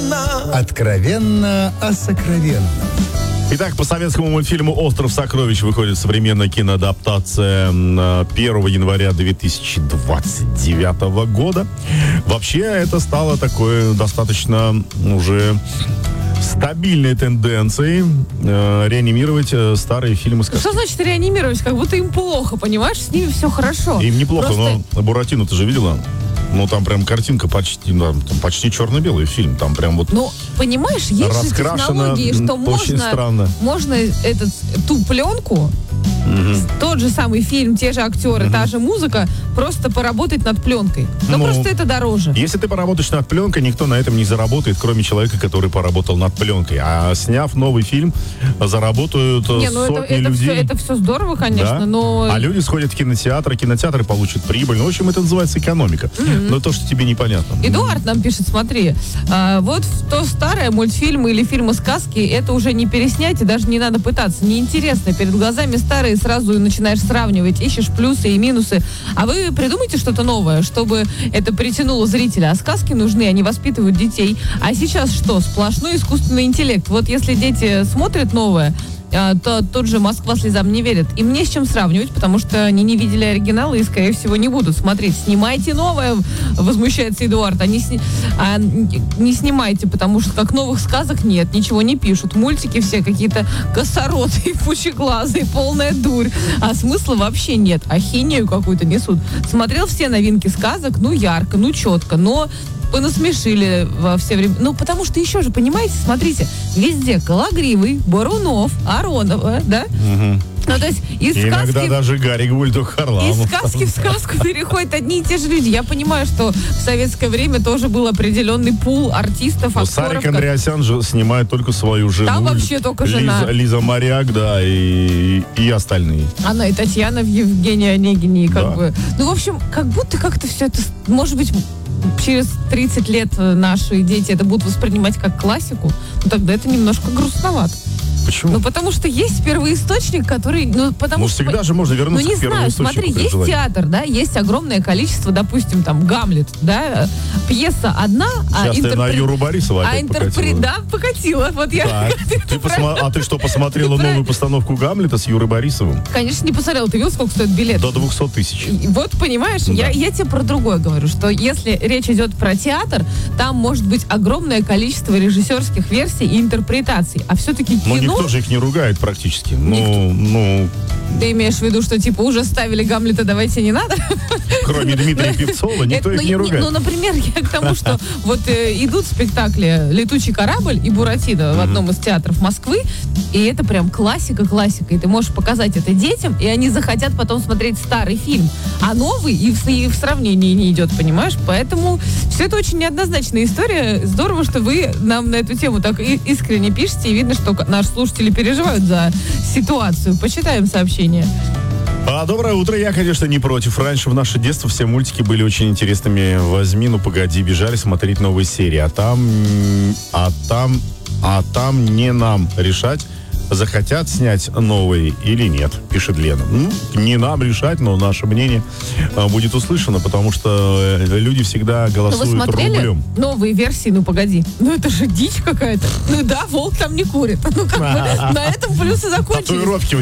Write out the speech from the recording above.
Откровенно о сокровенном. Итак, по советскому мультфильму «Остров сокровищ» выходит современная киноадаптация 1 января 2029 года. Вообще, это стало такой достаточно уже стабильной тенденцией реанимировать старые фильмы сказки. Что значит реанимировать? Как будто им плохо, понимаешь? С ними все хорошо. Им неплохо, Просто... но Буратино ты же видела? Ну, там прям картинка почти, да, там почти черно-белый фильм. Там прям вот ну, понимаешь, есть же технологии, что можно ту пленку, тот же самый фильм, те же актеры, та же музыка, просто поработать над пленкой. Но просто это дороже. Если ты поработаешь над пленкой, никто на этом не заработает, кроме человека, который поработал над пленкой. А сняв новый фильм, заработают сотни людей. Это все здорово, конечно, да? но... А люди сходят в кинотеатры, кинотеатры получат прибыль. Ну, в общем, это называется экономика. Но то, что тебе непонятно. Эдуард нам пишет, смотри, вот то старое мультфильмы или фильмы-сказки, это уже не переснять и даже не надо пытаться. Неинтересно. Перед глазами старые сразу начинаешь сравнивать, ищешь плюсы и минусы. А вы придумайте что-то новое, чтобы это притянуло зрителя. А сказки нужны, они воспитывают детей. А сейчас что? Сплошной искусственный интеллект. Вот если дети смотрят новое, то тот же «Москва слезам не верит». И мне с чем сравнивать, потому что они не видели оригинала и, скорее всего, не будут смотреть. Снимайте новое, возмущается Эдуард. Не снимайте, потому что как новых сказок нет, ничего не пишут. Мультики все какие-то косоротые, пучеглазые, полная дурь. А смысла вообще нет. Ахинею какую-то несут. Смотрел все новинки сказок, ну ярко, ну четко, но понасмешили во все время. Ну, потому что еще же, понимаете, смотрите, везде Кологривый, Барунов, Аронова, да? Угу. Ну, то есть из иногда сказки... даже Гарик Бульдог Харламов. Из сказки в сказку переходят одни и те же люди. Я понимаю, что в советское время тоже был определенный пул артистов, актеров. Сарик Андреасян же снимает только свою жену. Там вообще только жена. Лиза Моряк, да, и остальные. Она и Татьяна в Евгении Онегине, как да. бы. Ну, в общем, как будто как-то все это, может быть, через 30 лет наши дети это будут воспринимать как классику, но тогда это немножко грустновато. Почему? Ну, потому что есть первоисточник, который... Ну, потому что... всегда же можно вернуться к первоисточнику. Смотри, есть театр, да, есть огромное количество, допустим, там, Гамлет, да, пьеса одна, сейчас ты на Юру Борисова опять покатила. Да, покатила. Вот я... А ты что, посмотрела новую постановку Гамлета с Юрой Борисовым? Конечно, не посмотрела. Ты видел, сколько стоит билет? До 200 тысяч. Вот, понимаешь, да. я тебе про другое говорю, что если речь идет про театр, там может быть огромное количество режиссерских версий и интерпретаций. А все-таки кино... Никто же их не ругает практически. Ты имеешь в виду, что типа уже ставили Гамлета, давайте не надо? Кроме Дмитрия Певцова, никто их не ругает. Ну, например, я к тому, что вот идут спектакли «Летучий корабль» и «Буратино» в одном из театров Москвы, и это прям классика. И ты можешь показать это детям, и они захотят потом смотреть старый фильм. А новый и в сравнении не идет, понимаешь? Поэтому все это очень неоднозначная история. Здорово, что вы нам на эту тему так искренне пишете, и видно, что наши слушатели переживают за ситуацию. Почитаем сообщение. Доброе утро. Я, конечно, не против. Раньше в наше детство все мультики были очень интересными. Возьми, ну погоди, бежали смотреть новые серии. А там не нам решать, захотят снять новые или нет, пишет Лена. Не нам решать, но наше мнение будет услышано, потому что люди всегда голосуют рублем. Вы смотрели новые версии, ну погоди, ну это же дичь какая-то. Ну да, волк там не курит. Ну как бы на этом плюсы закончились. Татуировки